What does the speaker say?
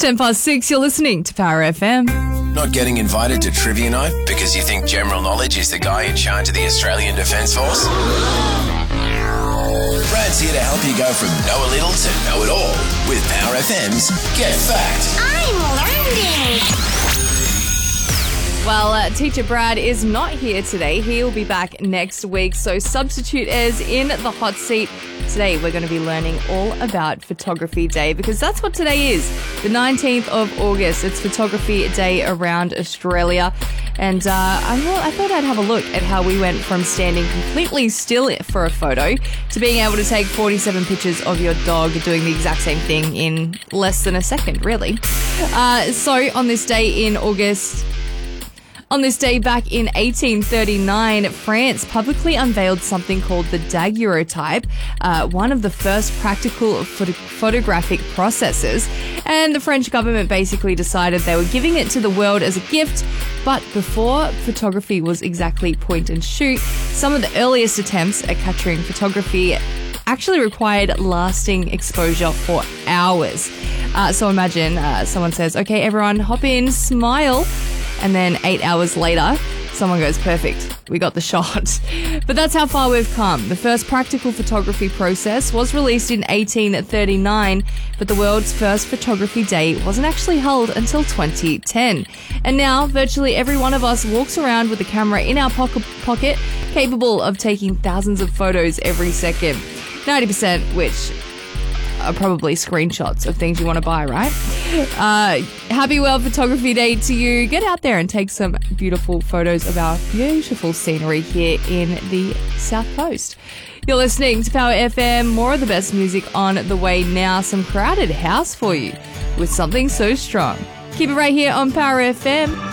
6:10, you're listening to Power FM. Not getting invited to trivia night because you think general knowledge is the guy in charge of the Australian Defence Force? Brad's here to help you go from know a little to know it all with Power FM's Get Fact. I'm learning. Well, Teacher Brad is not here today. He'll be back next week. So substitute is in the hot seat. Today we're going to be learning all about Photography Day because that's what today is. The 19th of August. It's Photography Day around Australia. And I thought I'd have a look at how we went from standing completely still for a photo to being able to take 47 pictures of your dog doing the exact same thing in less than a second, really. So on this day in August... On this day back in 1839, France publicly unveiled something called the daguerreotype, one of the first practical photographic processes. And the French government basically decided they were giving it to the world as a gift. But before photography was exactly point and shoot, some of the earliest attempts at capturing photography actually required lasting exposure for hours. So imagine someone says, okay, everyone hop in, smile. And then 8 hours later, someone goes, perfect, we got the shot. But that's how far we've come. The first practical photography process was released in 1839, but the world's first photography day wasn't actually held until 2010. And now, virtually every one of us walks around with a camera in our pocket, capable of taking thousands of photos every second. 90% which are probably screenshots of things you want to buy, right? Happy World Photography Day to you. Get out there and take some beautiful photos of our beautiful scenery here in the South Coast. You're listening to Power FM. More of the best music on the way now. Some Crowded House for you with Something So Strong. Keep it right here on Power FM.